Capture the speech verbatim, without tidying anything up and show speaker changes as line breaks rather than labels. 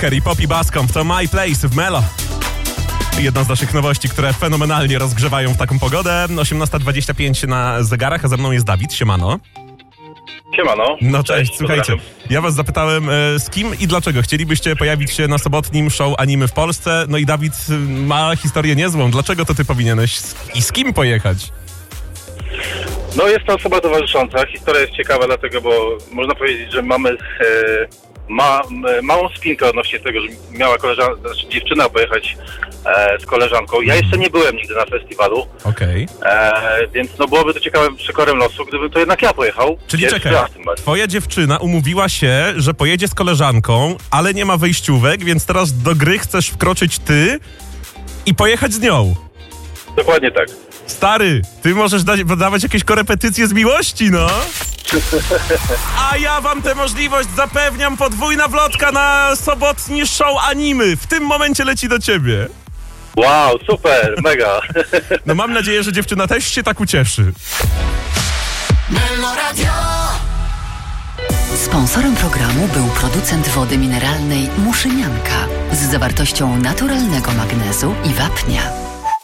Kerry Poppy Bascomb to My Place w Melo. Jedna z naszych nowości, które fenomenalnie rozgrzewają w taką pogodę. osiemnasta dwadzieścia pięć na zegarach, a ze mną jest Dawid. Siemano.
Siemano.
No cześć, słuchajcie. Ja was zapytałem, e, z kim i dlaczego chcielibyście pojawić się na sobotnim show anime w Polsce. No i Dawid y, ma historię niezłą. Dlaczego to ty powinieneś i z kim pojechać?
No jest to osoba towarzysząca. Historia jest ciekawa dlatego, bo można powiedzieć, że mamy e, ma, e, małą spinkę odnośnie tego, że miała koleżanka, znaczy dziewczyna pojechać e, z koleżanką. Ja jeszcze nie byłem nigdy na festiwalu.
Okej.
Okay. Więc no byłoby to ciekawym przekorem losu, gdybym to jednak ja pojechał.
Czyli
Pierwszy
czekaj,
raz tym bardziej.
twoja dziewczyna umówiła się, że pojedzie z koleżanką, ale nie ma wejściówek, więc teraz do gry chcesz wkroczyć ty i pojechać z nią.
Dokładnie tak.
Stary, ty możesz dać, dawać jakieś korepetycje z miłości, no. A ja wam tę możliwość zapewniam. Podwójna wlotka na sobotni show animy. W tym momencie leci do ciebie.
Wow, super, mega.
No mam nadzieję, że dziewczyna też się tak ucieszy.
Sponsorem programu był producent wody mineralnej Muszynianka z zawartością naturalnego magnezu i wapnia.